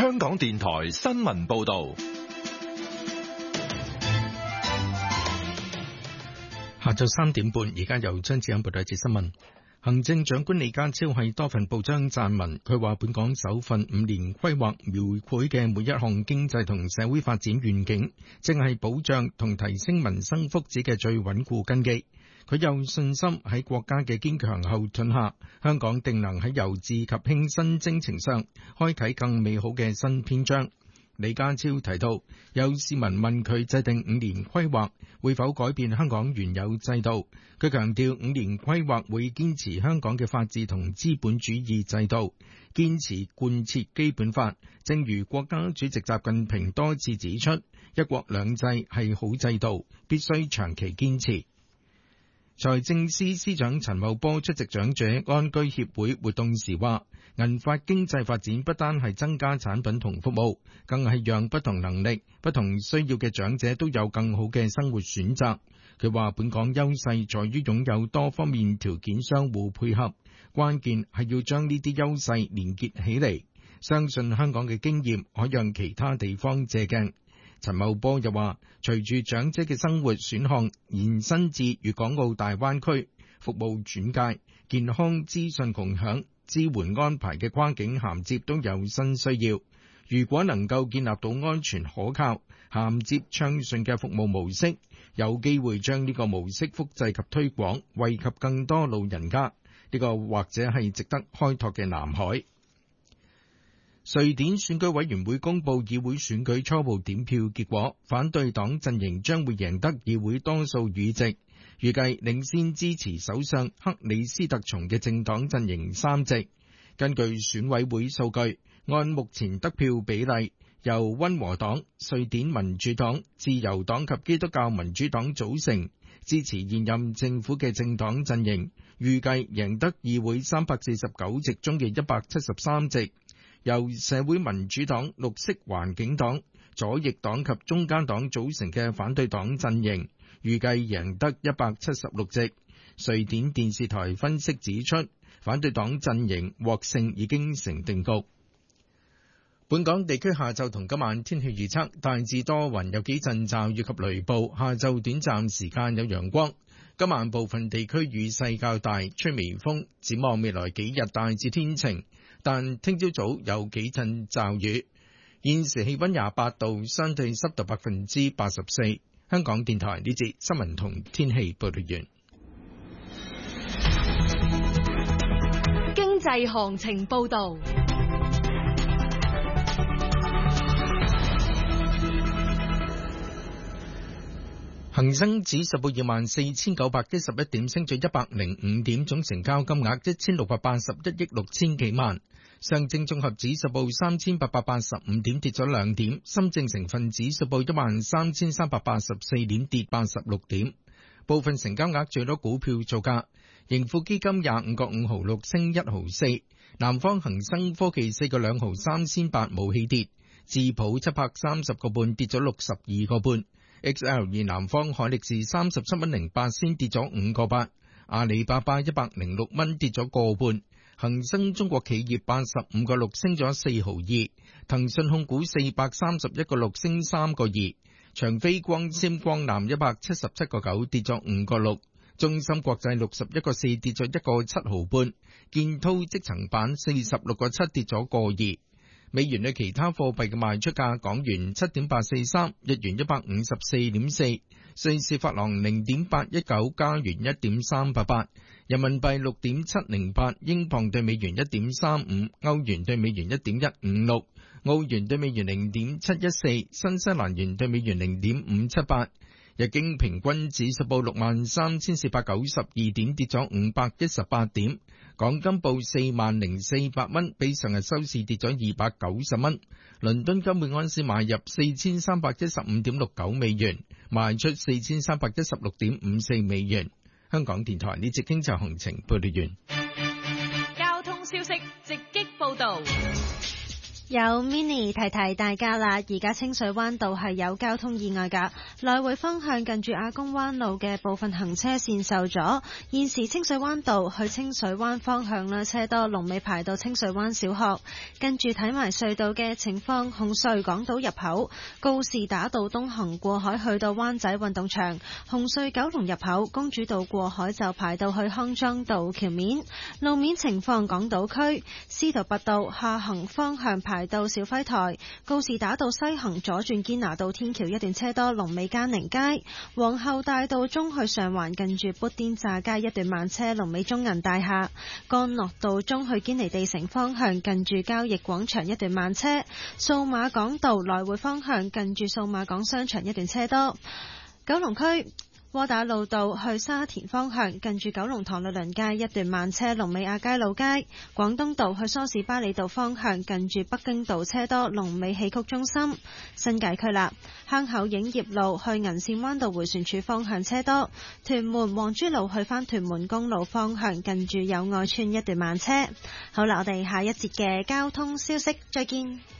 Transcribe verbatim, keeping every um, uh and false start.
香港電台新聞報道。 下晝三點半，而家由張子欣報道一節新聞。行政長官李家超喺多份報章撰文，佢話本港首份五年規劃描繪嘅每一項經濟同社會發展願景，正係保障同提升民生福祉嘅最穩固根基。佢有信心喺國家嘅堅強後盾下，香港定能喺由治及興新征程上開啟更美好嘅新篇章。李家超提到，有市民問佢制定五年規劃會否改變香港原有制度，佢強調五年規劃會堅持香港嘅法治同資本主義制度，堅持貫徹基本法。正如國家主席習近平多次指出，一國兩制係好制度，必須長期堅持。財政司司長陳茂波出席長者安居協會活動時話，銀髮經濟發展不單係增加產品同服務，更係讓不同能力、不同需要嘅長者都有更好嘅生活選擇。佢話本港優勢在於擁有多方面條件相互配合，關鍵係要將呢啲優勢連結起嚟，相信香港嘅經驗可讓其他地方借鏡。陳茂波又話，隨住長者嘅生活選項延伸至粵港澳大灣區，服務轉介、健康資訊共享、支援安排嘅跨境銜接都有新需要。如果能夠建立到安全可靠、銜接暢順嘅服務模式，有機會將呢個模式複製及推廣，惠及更多老人家。呢個或者係值得開拓嘅南海。瑞典選舉委員會公布議會選舉初步點票結果，反對黨陣營將會贏得議會多數議席，預計領先支持首相克里斯特松嘅政黨陣營三席。根據選委會數據，按目前得票比例，由溫和黨、瑞典民主黨、自由黨及基督教民主黨組成，支持現任政府嘅政黨陣營，預計贏得議會三百四十九席中嘅一百七十三席。由社會民主黨、綠色環境黨、左翼黨及中間黨組成嘅反對黨陣營，預計贏得一百七十六席。瑞典電視台分析指出，反對黨陣營獲勝已經成定局。本港地區下晝同今晚天氣預測，大致多雲，有幾陣驟雨及雷暴，下晝短暫時間有陽光。今晚部分地區雨勢較大，吹微風。展望未來幾日大致天晴，但聽朝早有幾陣驟雨。現時氣溫廿八度，相對濕度百分之八十四。香港電台呢節新聞同天氣報道完。 經濟行情報道。 恒生指數報二萬四千九百一十一點，升咗一百零五點，總成交金額一千六百八十一億六千幾萬。上證綜合指數報三千八百八十五點，跌咗兩點。深證成分指數報一萬三千三百八十四點，跌八十六點。部分成交額最多股票造價：盈富基金廿五個五毫六升一毫四，南方恒生科技四個兩毫三仙八冇起跌，智普七百三十個半跌咗六十二個半。X L 二南方海力士三十七蚊零八仙跌咗五個八，阿里巴巴一百零六蚊跌咗個半，恒生中國企業八十五個六升咗四毫二，騰訊控股四百三十一個六升三個二，長飛光纖光纜一百七十七個九跌咗五個六，中芯國際六十一個四跌咗一個七毫半，建滔積層板四十六個七跌咗個二。美元對其他貨幣嘅賣出價：港元七點八四三，日元一百五十四點四，瑞士法郎零點八一九，加元一點三八八，人民幣六點七零八，英鎊對美元一點三五，歐元對美元一點一五六，澳元對美元零點七一四，新西蘭元對美元零點五七八。日經平均指數報六萬三千四百九十二點，跌咗五百一十八點。港金報四萬零四百蚊，比上日收市跌咗二百九十蚊。倫敦金每安士買入四千三百一十五點六九美元，賣出四千三百一十六點五四美元。香港電台呢節經濟行情報道完。 交通消息直擊報道。 有 Mini 提提大家啦，而家清水灣道係有交通意外㗎，來回方向近住亞公灣路嘅部分行車線受阻。現時清水灣道去清水灣方向啦，車多，龍尾排到清水灣小學。跟住睇埋隧道嘅情況，紅隧港島入口告士打道東行過海去到灣仔運動場，紅隧九龍入口公主道過海就排到去康莊道橋面。路面情況，港島區司徒拔道下行方向排到小輝台，告士打道西行左轉堅拿道天橋一段車多，龍尾嘉寧街。皇后大道中去上環近住砵甸乍街一段慢車，龍尾中銀大廈。干諾道中去堅尼地城方向近住交易廣場一段慢車。數碼港道來回方向近住數碼港商場一段車多。九龍區窩打老道去沙田方向近住九龍塘律倫街一段慢車，龍尾亞皆老街。廣東道去梳士巴利道方向近住北京道車多，龍尾戲曲中心。新界區啦，坑口影業路去銀線灣道迴旋處方向車多。屯門黃珠路去返屯門公路方向近住友愛邨一段慢車。好啦，我哋下一節嘅交通消息再見。